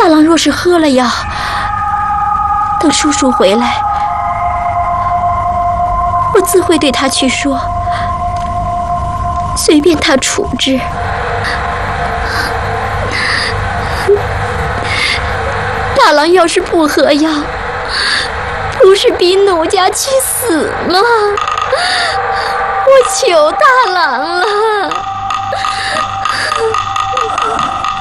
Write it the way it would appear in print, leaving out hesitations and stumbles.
大郎若是喝了药，等叔叔回来，我自会对他去说，随便他处置。大郎要是不喝药，不是逼奴家去死吗？我求大郎了。